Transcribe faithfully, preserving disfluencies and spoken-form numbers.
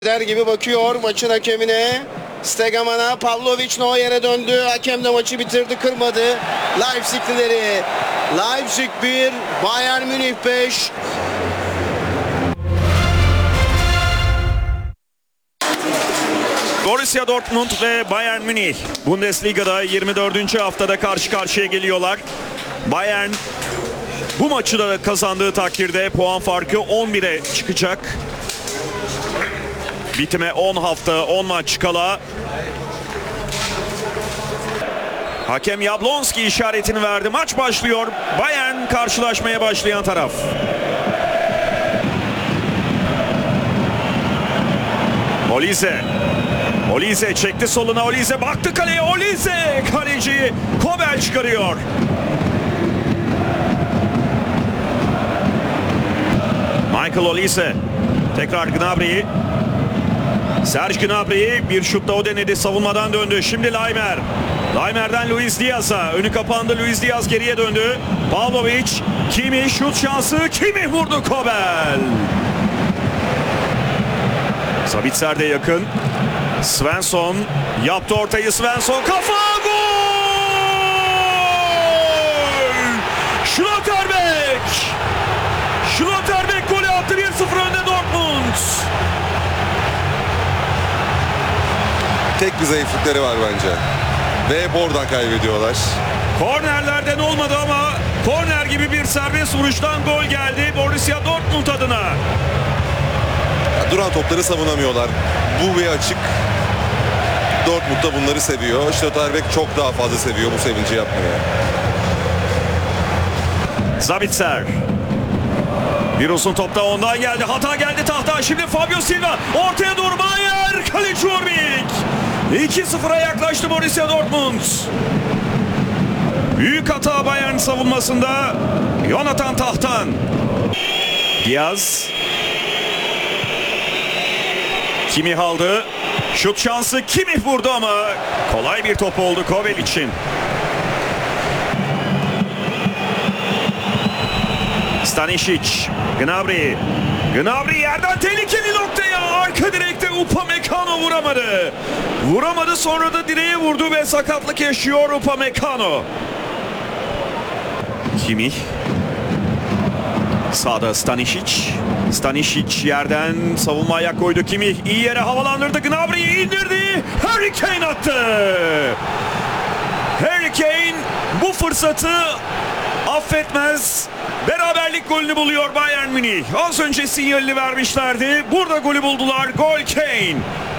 Der gibi bakıyor maçın hakemine. Stegeman'a, Pavlovic Neuer'e döndü. Hakem de maçı bitirdi, kırmadı. Leipzig'lileri. Leipzig bir, Bayern Münih beş. Borussia Dortmund ve Bayern Münih Bundesliga'da yirmi dördüncü haftada karşı karşıya geliyorlar. Bayern bu maçı da kazandığı takdirde puan farkı on bire çıkacak. Bitime on hafta, on maç kala. Hakem Jablonski işaretini verdi. Maç başlıyor. Bayern karşılaşmaya başlayan taraf. Olise. Olise çekti soluna. Olise baktı kaleye. Olise kaleciyi Kobel çıkarıyor. Michael Olise. Tekrar Gnabry'yi. Serge Gnabry'yi bir şutla o denedi. Savunmadan döndü. Şimdi Laimer. Laimer'den Luis Diaz'a. Önü kapandı. Luis Diaz geriye döndü. Pavlovic. Kimi şut şansı. Kimi vurdu Kobel. Sabitzer de yakın. Svensson yaptı ortayı. Svensson kafa gol! Schlotterbeck! Schlotterbeck golü attı. bir sıfır önde Dortmund. Tek bir zayıflıkları var bence. Ve hep oradan kaybediyorlar. Kornerlerden olmadı ama korner gibi bir serbest vuruştan gol geldi Borussia Dortmund adına. Duran topları savunamıyorlar. Bu bir açık. Dortmund da bunları seviyor. Schlotterbeck çok daha fazla seviyor bu sevinci yapmayı. Sabitzer. Bir uzun topta ondan geldi. Hata geldi tahta. Şimdi Fabio Silva. Ortaya doğru Bayer. Kaleci Urbik. iki sıfıra yaklaştı Borussia Dortmund. Büyük hata Bayern savunmasında. Jonathan Tahtan. Diaz. Kimi aldı. Şut şansı Kimi vurdu ama kolay bir top oldu Kobel için. Stanisic. Gnabry. Gnabry yerden tehlikeli noktaya. Arka direkte Upamecano vuramadı. Vuramadı, sonra da direğe vurdu ve sakatlık yaşıyor Upamecano. Kimi. Sağda Stanisic. Stanisic yerden savunma ayak koydu. Kimi iyi yere havalandırdı. Gnabry'yi indirdi. Harry Kane attı. Harry Kane bu fırsatı affetmez. Beraberlik golünü buluyor Bayern Münih. Az önce sinyalini vermişlerdi. Burada golü buldular. Gol Kane.